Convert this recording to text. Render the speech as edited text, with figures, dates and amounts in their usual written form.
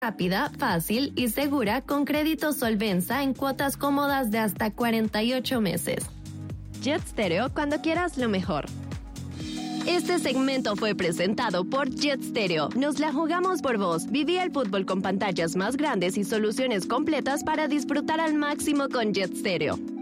rápida, fácil y segura con crédito Solvenza en cuotas cómodas de hasta 48 meses. Jet Stereo, cuando quieras lo mejor. Este segmento fue presentado por Jet Stereo. Nos la jugamos por vos. Viví el fútbol con pantallas más grandes y soluciones completas para disfrutar al máximo con Jet Stereo.